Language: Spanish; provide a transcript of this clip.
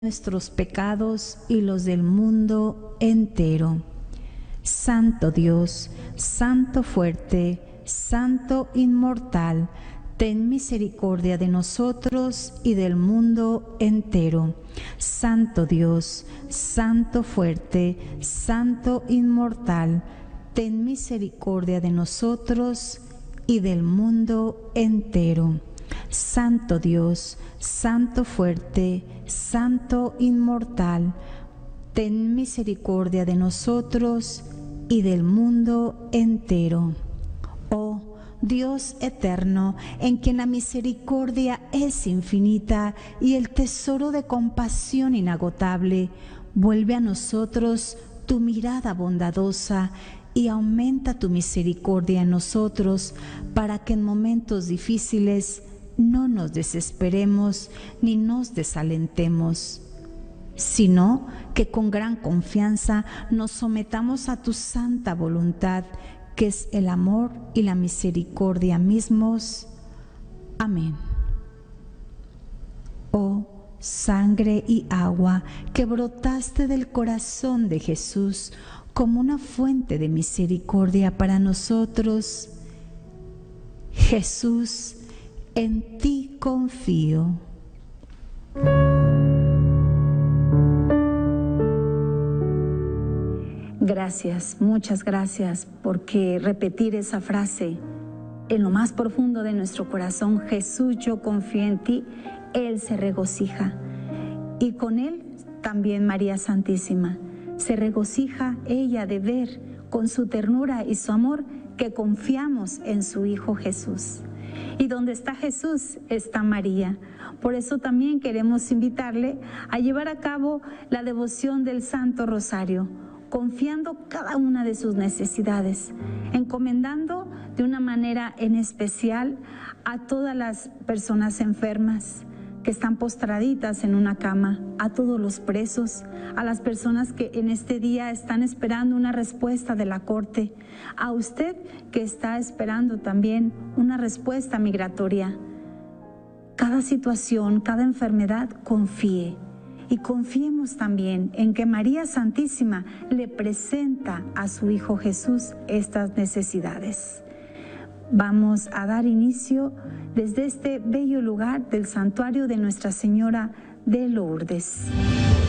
nuestros pecados y los del mundo entero. Santo Dios, Santo fuerte, Santo inmortal, ten misericordia de nosotros y del mundo entero. Santo Dios, Santo fuerte, Santo inmortal, ten misericordia de nosotros y del mundo entero. Santo Dios, Santo fuerte, Santo inmortal, ten misericordia de nosotros y del mundo entero. Oh Dios eterno, en quien la misericordia es infinita y el tesoro de compasión inagotable, vuelve a nosotros tu mirada bondadosa y aumenta tu misericordia en nosotros, para que en momentos difíciles no nos desesperemos ni nos desalentemos, sino que con gran confianza nos sometamos a tu santa voluntad, que es el amor y la misericordia mismos. Amén. Oh sangre y agua que brotaste del corazón de Jesús como una fuente de misericordia para nosotros, Jesús, en ti confío. Gracias, muchas gracias, porque repetir esa frase en lo más profundo de nuestro corazón, Jesús, yo confío en ti, Él se regocija. Y con Él también María Santísima. Se regocija ella de ver con su ternura y su amor que confiamos en su Hijo Jesús. Y donde está Jesús está María. Por eso también queremos invitarle a llevar a cabo la devoción del Santo Rosario, confiando cada una de sus necesidades, encomendando de una manera en especial a todas las personas enfermas que están postraditas en una cama, a todos los presos, a las personas que en este día están esperando una respuesta de la Corte, a usted que está esperando también una respuesta migratoria. Cada situación, cada enfermedad, confíe. Y confiemos también en que María Santísima le presenta a su Hijo Jesús estas necesidades. Vamos a dar inicio desde este bello lugar del santuario de Nuestra Señora de Lourdes.